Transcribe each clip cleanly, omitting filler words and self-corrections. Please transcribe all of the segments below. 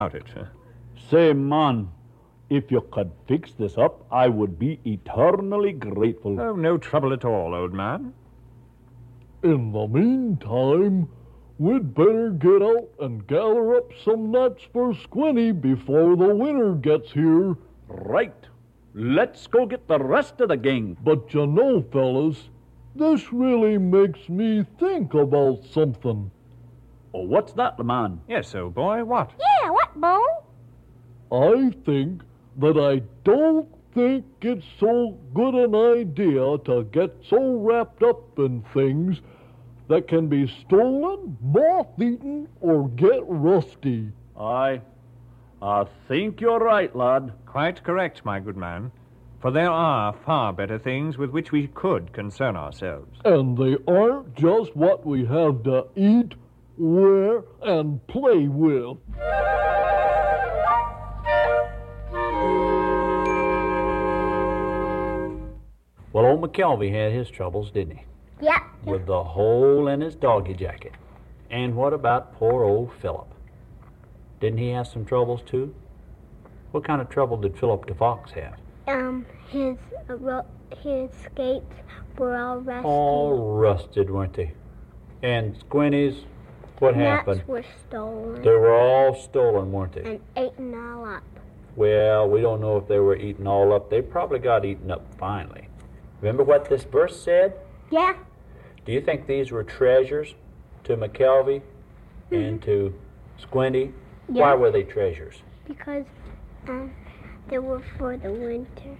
about it. Say, man, if you could fix this up, I would be eternally grateful. Oh, no trouble at all, old man. In the meantime, we'd better get out and gather up some nuts for Squinty before the winter gets here. Right. Let's go get the rest of the gang. But you know, fellas, this really makes me think about something. Oh, what's that, man? Yes, old boy, what? Yeah, what, Bo? I think that I don't think it's so good an idea to get so wrapped up in things that can be stolen, moth-eaten, or get rusty. I think you're right, lad. Quite correct, my good man. For there are far better things with which we could concern ourselves. And they aren't just what we have to eat, wear, and play with. Well, old McKelvey had his troubles, didn't he? Yeah. With the hole in his doggy jacket. And what about poor old Philip? Didn't he have some troubles, too? What kind of trouble did Philip the Fox have? His skates were all rusty. All rusted, weren't they? And Squinty's, what happened? Nuts were stolen. They were all stolen, weren't they? And eaten all up. Well, we don't know if they were eaten all up. They probably got eaten up finally. Remember what this verse said? Yeah. Do you think these were treasures to McKelvey and to Squinty? Yeah. Why were they treasures? Because they were for the winter.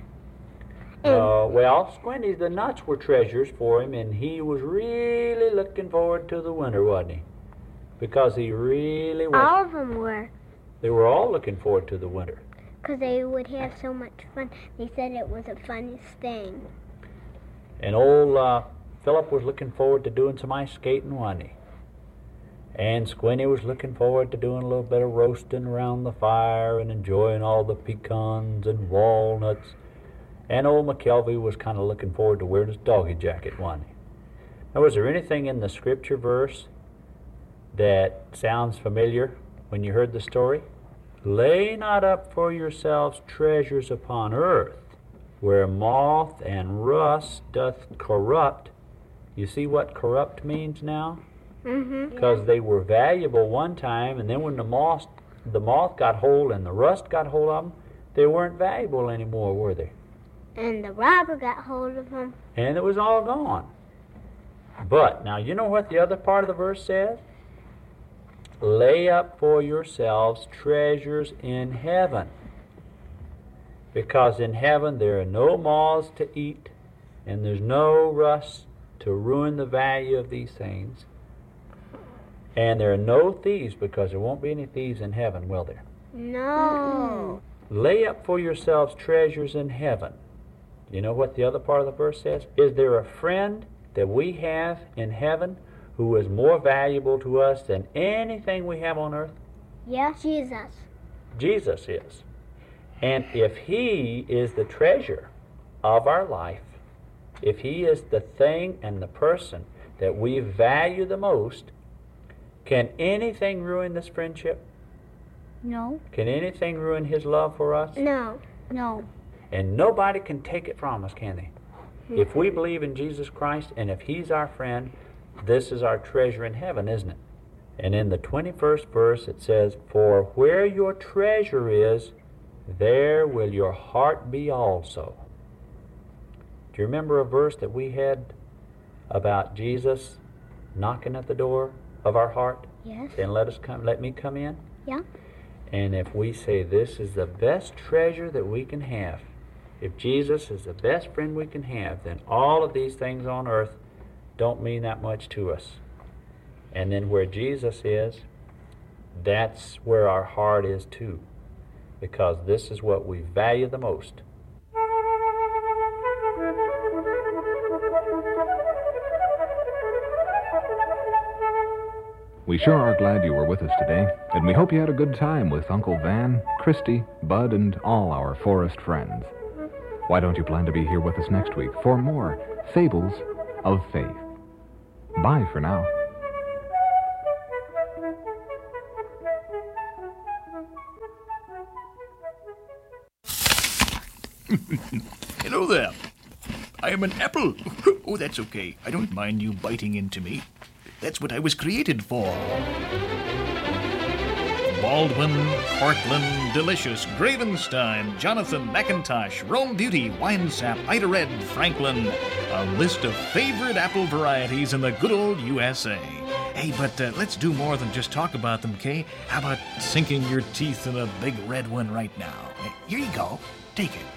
Well, Squinty, the nuts were treasures for him, and he was really looking forward to the winter, wasn't he? Because he really was. All of them were. They were all looking forward to the winter. Because they would have so much fun. They said it was the funniest thing. And old Philip was looking forward to doing some ice skating, wasn't he? And Squinty was looking forward to doing a little bit of roasting around the fire and enjoying all the pecans and walnuts. And old McKelvey was kind of looking forward to wearing his doggy jacket, wasn't he? Now, was there anything in the scripture verse that sounds familiar when you heard the story? Lay not up for yourselves treasures upon earth, where moth and rust doth corrupt. You see what corrupt means now? Mm-hmm. Because they were valuable one time, and then when the moth got hold and the rust got hold of them, they weren't valuable anymore, were they? And the robber got hold of them. And it was all gone. But, now, you know what the other part of the verse says? Lay up for yourselves treasures in heaven. Because in heaven there are no moths to eat, and there's no rust to ruin the value of these things. And there are no thieves, because there won't be any thieves in heaven, will there? No. Lay up for yourselves treasures in heaven. You know what the other part of the verse says? Is there a friend that we have in heaven who is more valuable to us than anything we have on earth? Yeah, Jesus. Jesus is. And if he is the treasure of our life, if he is the thing and the person that we value the most, can anything ruin this friendship? No. Can anything ruin his love for us? No. No. And nobody can take it from us, can they? If we believe in Jesus Christ and if he's our friend, this is our treasure in heaven, isn't it? And in the 21st verse it says, for where your treasure is, there will your heart be also. Do you remember a verse that we had about Jesus knocking at the door of our heart? Yes. Saying, let me come in? Yeah. And if we say this is the best treasure that we can have, if Jesus is the best friend we can have, then all of these things on earth don't mean that much to us. And then where Jesus is, that's where our heart is too, because this is what we value the most. We sure are glad you were with us today, and we hope you had a good time with Uncle Van, Christy, Bud, and all our forest friends. Why don't you plan to be here with us next week for more Fables of Faith? Bye for now. Hello there. I am an apple. Oh, that's okay. I don't mind you biting into me. That's what I was created for. Baldwin, Portland, Delicious, Gravenstein, Jonathan, McIntosh, Rome Beauty, Winesap, Ida Red, Franklin. A list of favorite apple varieties in the good old USA. Hey, but let's do more than just talk about them, Kay. How about sinking your teeth in a big red one right now? Here you go. Take it.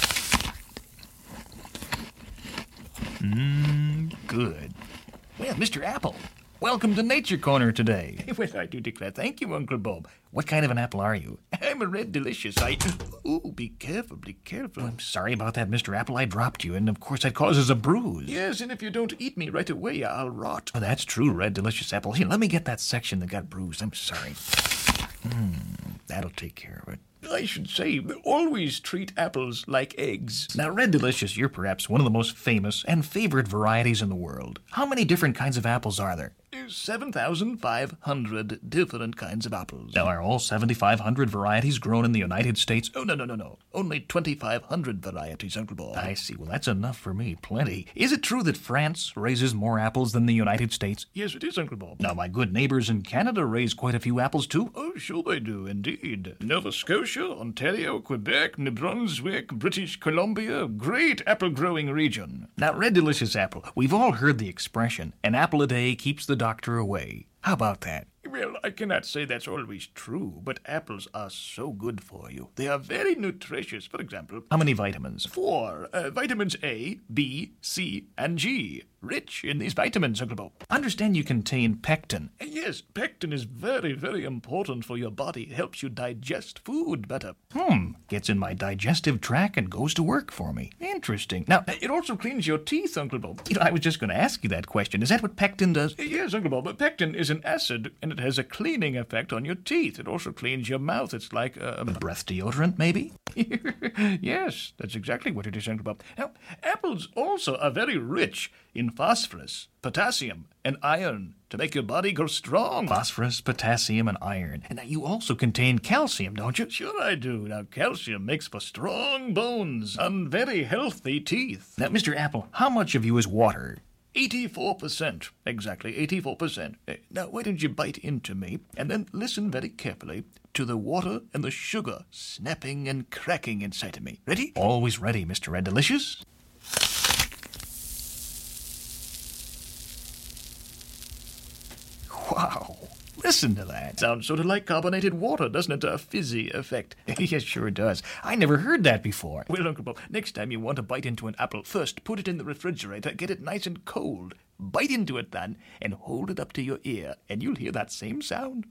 Good. Well, Mr. Apple, welcome to Nature Corner today. Well, I do declare. Thank you, Uncle Bob. What kind of an apple are you? I'm a Red Delicious. Ooh, be careful, be careful. I'm sorry about that, Mr. Apple. I dropped you, and of course that causes a bruise. Yes, and if you don't eat me right away, I'll rot. Oh, that's true, Red Delicious Apple. Here, let me get that section that got bruised. I'm sorry. That'll take care of it. I should say, always treat apples like eggs. Now, Red Delicious, you're perhaps one of the most famous and favorite varieties in the world. How many different kinds of apples are there? 7,500 different kinds of apples. Now, are all 7,500 varieties grown in the United States? Oh, no. Only 2,500 varieties, Uncle Bob. I see. Well, that's enough for me. Plenty. Is it true that France raises more apples than the United States? Yes, it is, Uncle Bob. Now, my good neighbors in Canada raise quite a few apples, too. Oh, sure they do, indeed. Nova Scotia, Ontario, Quebec, New Brunswick, British Columbia, great apple-growing region. Now, Red Delicious Apple, we've all heard the expression, an apple a day keeps the doctor away. How about that? Well, I cannot say that's always true, but apples are so good for you. They are very nutritious, for example. How many vitamins? 4. Vitamins A, B, C, and G. Rich in these vitamins, Uncle Bob. Understand you contain pectin. Yes, pectin is very, very important for your body. It helps you digest food better. Gets in my digestive tract and goes to work for me. Interesting. Now, it also cleans your teeth, Uncle Bob. I was just going to ask you that question. Is that what pectin does? Yes, Uncle Bob. Pectin is an acid, and it has a cleaning effect on your teeth. It also cleans your mouth. It's like a breath deodorant, maybe? Yes, that's exactly what it is, Uncle Bob. Now, apples also are very rich in phosphorus, potassium, and iron to make your body grow strong. Phosphorus, potassium, and iron. And now you also contain calcium, don't you? Sure I do. Now, calcium makes for strong bones and very healthy teeth. Now, Mr. Apple, how much of you is water? 84%. Exactly, 84%. Now, why don't you bite into me and then listen very carefully to the water and the sugar snapping and cracking inside of me. Ready? Always ready, Mr. Red Delicious. Wow. Listen to that. Sounds sort of like carbonated water, doesn't it? A fizzy effect. Yes, sure does. I never heard that before. Well, Uncle Bob, next time you want to bite into an apple, first put it in the refrigerator, get it nice and cold. Bite into it then, and hold it up to your ear, and you'll hear that same sound.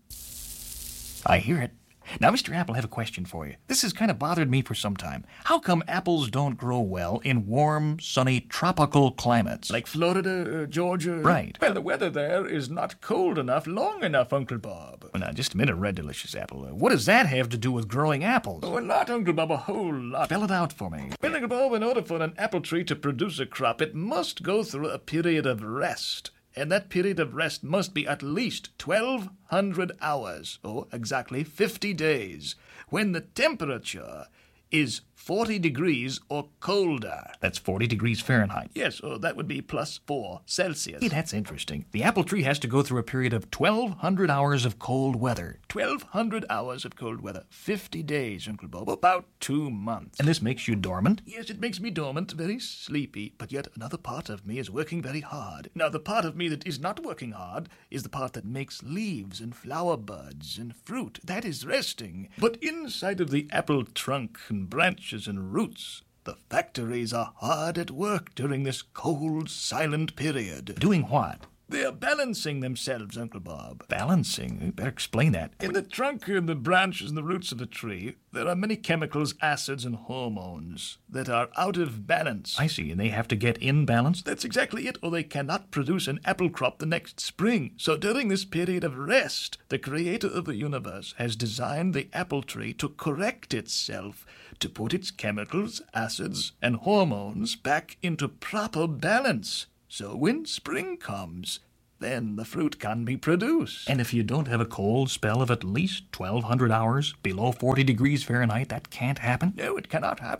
I hear it. Now, Mr. Apple, I have a question for you. This has kind of bothered me for some time. How come apples don't grow well in warm, sunny, tropical climates? Like Florida, Georgia? Right. Well, the weather there is not cold enough, long enough, Uncle Bob. Well, now, just a minute, Red Delicious Apple. What does that have to do with growing apples? Oh, a lot, Uncle Bob, a whole lot. Spell it out for me. Well, Uncle Bob, in order for an apple tree to produce a crop, it must go through a period of rest. And that period of rest must be at least 1,200 hours, or exactly 50 days, when the temperature is 40 degrees or colder. That's 40 degrees Fahrenheit. Yes, that would be +4 Celsius. Hey, that's interesting. The apple tree has to go through a period of 1,200 hours of cold weather. 1,200 hours of cold weather. 50 days, Uncle Bob. About 2 months. And this makes you dormant? Yes, it makes me dormant, very sleepy, but yet another part of me is working very hard. Now, the part of me that is not working hard is the part that makes leaves and flower buds and fruit. That is resting. But inside of the apple trunk and branches and roots, the factories are hard at work during this cold, silent period. Doing what? They are balancing themselves, Uncle Bob. Balancing? You better explain that. In the trunk and the branches and the roots of the tree, there are many chemicals, acids, and hormones that are out of balance. I see, and they have to get in balance? That's exactly it, or they cannot produce an apple crop the next spring. So during this period of rest, the creator of the universe has designed the apple tree to correct itself, to put its chemicals, acids, and hormones back into proper balance. So when spring comes, then the fruit can be produced. And if you don't have a cold spell of at least 1,200 hours below 40 degrees Fahrenheit, that can't happen? No, it cannot happen.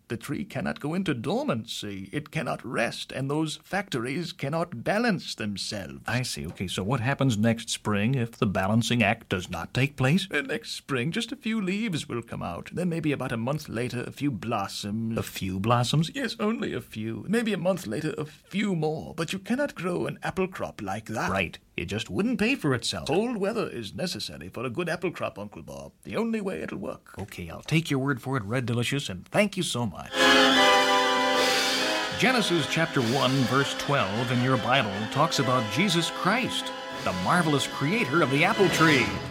The tree cannot go into dormancy. It cannot rest, and those factories cannot balance themselves. I see. Okay, so what happens next spring if the balancing act does not take place? Next spring, just a few leaves will come out. Then maybe about a month later, a few blossoms. A few blossoms? Yes, only a few. Maybe a month later, a few more. But you cannot grow an apple crop like that. Right. It just wouldn't pay for itself. Cold weather is necessary for a good apple crop, Uncle Bob. The only way it'll work. Okay, I'll take your word for it, Red Delicious, and thank you so much. Genesis chapter 1, verse 12 in your Bible talks about Jesus Christ, the marvelous creator of the apple tree.